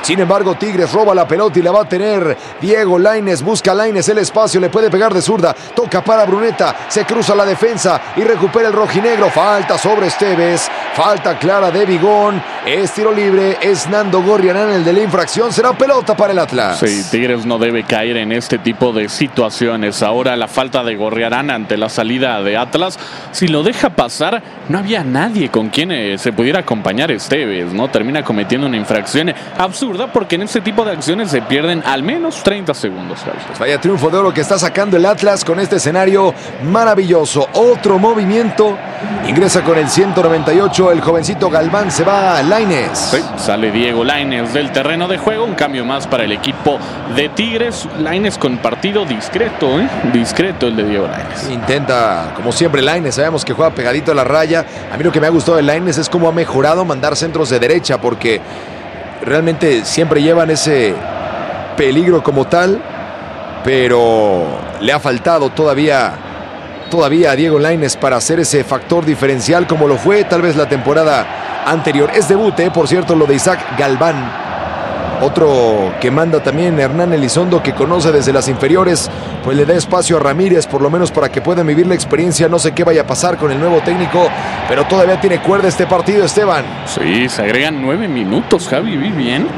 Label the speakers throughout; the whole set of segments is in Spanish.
Speaker 1: Sin embargo, Tigres roba la pelota y la va a tener Diego Lainez. Busca Lainez el espacio, le puede pegar de zurda. Toca para Bruneta, se cruza la defensa y recupera el rojinegro. Falta sobre Esteves, falta clara de Vigón. Es tiro libre, es Nando Gorriarán el de la infracción. Será pelota para el Atlas.
Speaker 2: Sí, Tigres no debe caer en este tipo de situaciones. Ahora la falta de Gorriarán ante la salida de Atlas. Si lo deja pasar, no había nadie con quien se pudiera acompañar Esteves, ¿no? Termina cometiendo una infracción absurda porque en este tipo de acciones se pierden al menos 30 segundos.
Speaker 1: Pues vaya triunfo de oro que está sacando el Atlas con este escenario maravilloso. Otro movimiento. Ingresa con el 198 el jovencito Galván. Se va Lainez.
Speaker 2: Sí, sale Diego Lainez del terreno de juego. Un cambio más para el equipo de Tigres. Lainez con partido discreto, discreto el de Diego Lainez.
Speaker 1: Intenta, como siempre, Lainez. Sabemos que juega pegadito a la raya. A mí lo que me ha gustado de Lainez es cómo ha mejorado mandar centros de derecha, porque realmente siempre llevan ese peligro como tal, pero le ha faltado todavía a Diego Lainez para hacer ese factor diferencial como lo fue tal vez la temporada anterior. Es debut, por cierto, lo de Isaac Galván. Otro que manda también Hernán Elizondo, que conoce desde las inferiores, pues le da espacio a Ramírez, por lo menos para que puedan vivir la experiencia. No sé qué vaya a pasar con el nuevo técnico, pero todavía tiene cuerda este partido, Esteban.
Speaker 2: Sí, se agregan 9 minutos, Javi, ¿vi bien?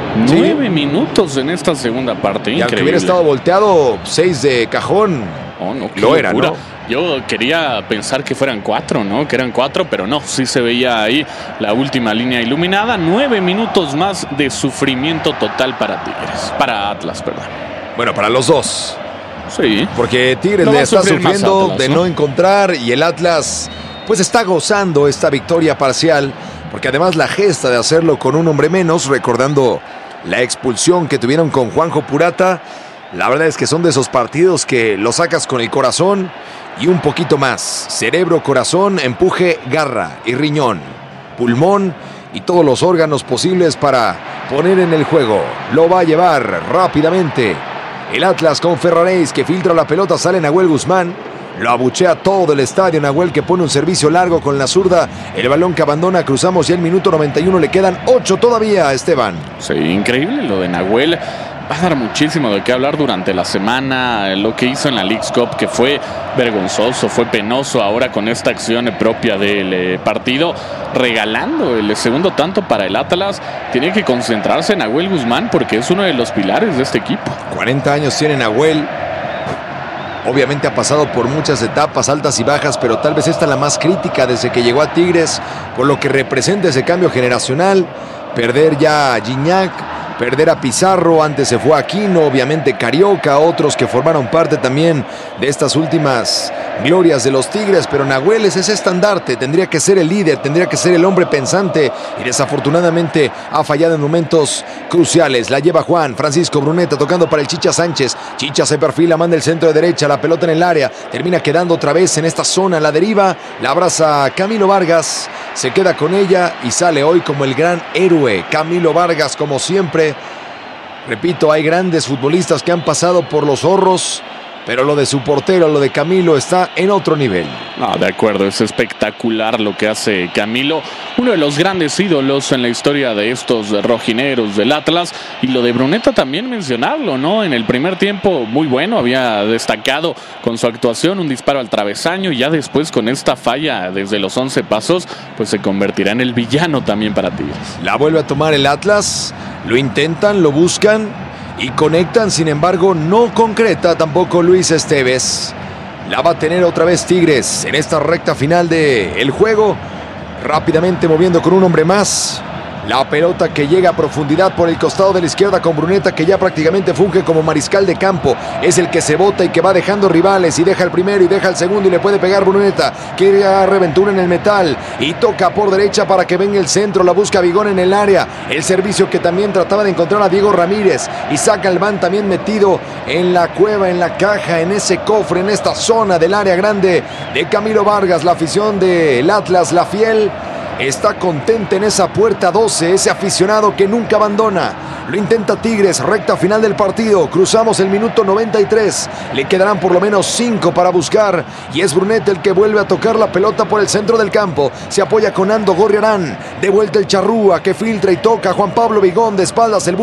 Speaker 2: 9 minutos en esta segunda parte, increíble.
Speaker 1: Y aunque hubiera estado volteado, 6 de cajón,
Speaker 2: oh, no,
Speaker 1: lo era, ¿no?
Speaker 2: Yo quería pensar que fueran 4, ¿no? Que eran 4, pero no, sí se veía ahí la última línea iluminada. 9 minutos más de sufrimiento total para Tigres, para Atlas, perdón.
Speaker 1: Bueno, para los dos.
Speaker 2: Sí.
Speaker 1: Porque Tigres le está sufriendo Atlas, de no encontrar, y el Atlas pues está gozando esta victoria parcial, porque además la gesta de hacerlo con un hombre menos, recordando la expulsión que tuvieron con Juanjo Purata, la verdad es que son de esos partidos que lo sacas con el corazón y un poquito más. Cerebro, corazón, empuje, garra y riñón, pulmón y todos los órganos posibles para poner en el juego. Lo va a llevar rápidamente el Atlas con Ferraréis, que filtra la pelota, sale Nahuel Guzmán. Lo abuchea todo el estadio. Nahuel, que pone un servicio largo con la zurda. El balón que abandona, cruzamos ya el minuto 91. Le quedan 8 todavía, Esteban.
Speaker 2: Sí, increíble lo de Nahuel. Va a dar muchísimo de qué hablar durante la semana. Lo que hizo en la Leagues Cup, que fue vergonzoso, fue penoso. Ahora con esta acción propia del partido, regalando el segundo tanto para el Atlas. Tiene que concentrarse en Nahuel Guzmán, porque es uno de los pilares de este equipo.
Speaker 1: 40 años tiene Nahuel. Obviamente ha pasado por muchas etapas, altas y bajas, pero tal vez esta es la más crítica desde que llegó a Tigres, por lo que representa ese cambio generacional. Perder ya a Gignac, perder a Pizarro, antes se fue a Aquino, obviamente Carioca, otros que formaron parte también de estas últimas glorias de los Tigres, pero Nahuel es ese estandarte, tendría que ser el líder, tendría que ser el hombre pensante, y desafortunadamente ha fallado en momentos cruciales. La lleva Juan Francisco Bruneta, tocando para el Chicha Sánchez. Chicha se perfila, manda el centro de derecha, la pelota en el área, termina quedando otra vez en esta zona, la deriva, la abraza Camilo Vargas, se queda con ella y sale hoy como el gran héroe Camilo Vargas, como siempre. Repito, hay grandes futbolistas que han pasado por los zorros, pero lo de su portero, lo de Camilo, está en otro nivel.
Speaker 2: No, de acuerdo, es espectacular lo que hace Camilo, uno de los grandes ídolos en la historia de estos rojineros del Atlas. Y lo de Bruneta también mencionarlo, ¿no? En el primer tiempo muy bueno, había destacado con su actuación, un disparo al travesaño, y ya después con esta falla desde los 11 pasos, pues se convertirá en el villano también para Tigres.
Speaker 1: La vuelve a tomar el Atlas, lo intentan, lo buscan y conectan, sin embargo no concreta tampoco Luis Esteves. La va a tener otra vez Tigres en esta recta final del juego, rápidamente moviendo con un hombre más. La pelota que llega a profundidad por el costado de la izquierda con Bruneta, que ya prácticamente funge como mariscal de campo. Es el que se bota y que va dejando rivales, y deja el primero y deja el segundo, y le puede pegar Bruneta. Quiere a Reventura en el metal y toca por derecha para que venga el centro. La busca Vigón en el área. El servicio que también trataba de encontrar a Diego Ramírez. Y saca el van también metido en la cueva, en la caja, en ese cofre, en esta zona del área grande de Camilo Vargas. La afición del Atlas, la fiel, está contenta en esa puerta 12, ese aficionado que nunca abandona. Lo intenta Tigres, recta final del partido. Cruzamos el minuto 93. Le quedarán por lo menos 5 para buscar. Y es Bruneta el que vuelve a tocar la pelota por el centro del campo. Se apoya con Nando Gorriarán. De vuelta el Charrúa, que filtra y toca. Juan Pablo Vigón de espaldas. El